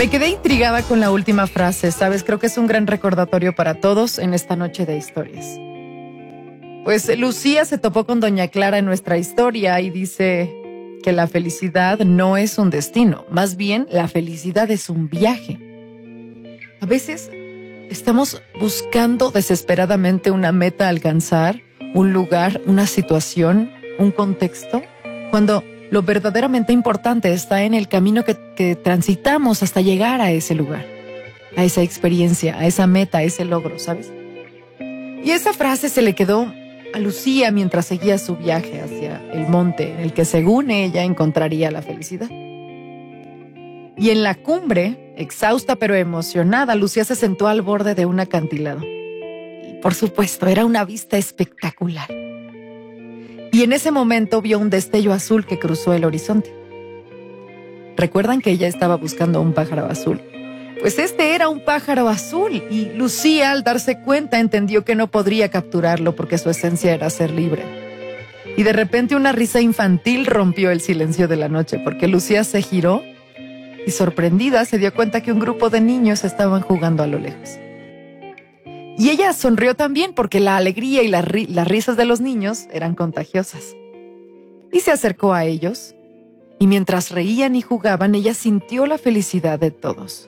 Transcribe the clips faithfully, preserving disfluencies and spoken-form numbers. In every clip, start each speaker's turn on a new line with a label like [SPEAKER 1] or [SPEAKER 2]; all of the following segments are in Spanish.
[SPEAKER 1] Me quedé intrigada con la última frase, ¿sabes? Creo que es un gran recordatorio para todos en esta noche de historias. Pues Lucía se topó con Doña Clara en nuestra historia y dice que la felicidad no es un destino, más bien la felicidad es un viaje. A veces estamos buscando desesperadamente una meta a alcanzar, un lugar, una situación, un contexto, cuando lo verdaderamente importante está en el camino que, que transitamos hasta llegar a ese lugar, a esa experiencia, a esa meta, a ese logro, ¿sabes? Y esa frase se le quedó a Lucía mientras seguía su viaje hacia el monte en el que, según ella, encontraría la felicidad. Y en la cumbre, exhausta pero emocionada, Lucía se sentó al borde de un acantilado. Y, por supuesto, era una vista espectacular. Y en ese momento vio un destello azul que cruzó el horizonte. ¿Recuerdan que ella estaba buscando un pájaro azul? Pues este era un pájaro azul y Lucía, al darse cuenta, entendió que no podría capturarlo porque su esencia era ser libre. Y de repente una risa infantil rompió el silencio de la noche porque Lucía se giró y, sorprendida, se dio cuenta que un grupo de niños estaban jugando a lo lejos. Y ella sonrió también porque la alegría y la ri- las risas de los niños eran contagiosas. Y se acercó a ellos, y mientras reían y jugaban, ella sintió la felicidad de todos.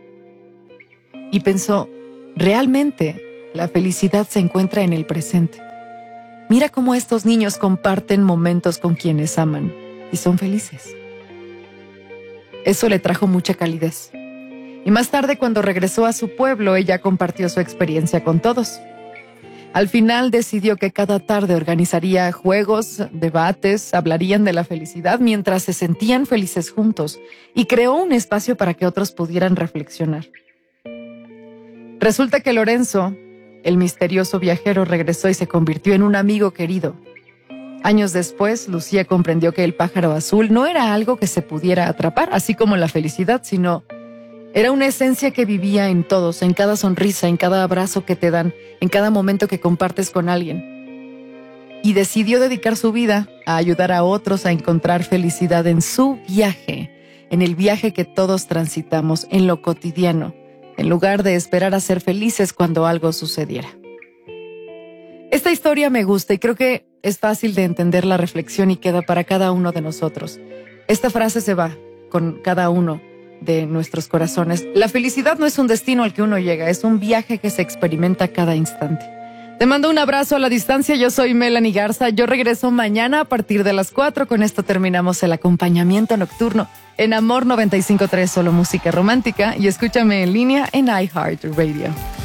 [SPEAKER 1] Y pensó, realmente, la felicidad se encuentra en el presente. Mira cómo estos niños comparten momentos con quienes aman y son felices. Eso le trajo mucha calidez. Y más tarde, cuando regresó a su pueblo, ella compartió su experiencia con todos. Al final decidió que cada tarde organizaría juegos, debates, hablarían de la felicidad mientras se sentían felices juntos y creó un espacio para que otros pudieran reflexionar. Resulta que Lorenzo, el misterioso viajero, regresó y se convirtió en un amigo querido. Años después, Lucía comprendió que el pájaro azul no era algo que se pudiera atrapar, así como la felicidad, sino era una esencia que vivía en todos, en cada sonrisa, en cada abrazo que te dan, en cada momento que compartes con alguien. Y decidió dedicar su vida a ayudar a otros a encontrar felicidad en su viaje, en el viaje que todos transitamos, en lo cotidiano, en lugar de esperar a ser felices cuando algo sucediera. Esta historia me gusta y creo que es fácil de entender la reflexión y queda para cada uno de nosotros. Esta frase se va con cada uno de nuestros corazones. La felicidad no es un destino al que uno llega, es un viaje que se experimenta cada instante. Te mando un abrazo a la distancia, yo soy Melanie Garza, yo regreso mañana a partir de las cuatro, con esto terminamos el acompañamiento nocturno en Amor noventa y cinco punto tres, solo música romántica, y escúchame en línea en iHeartRadio.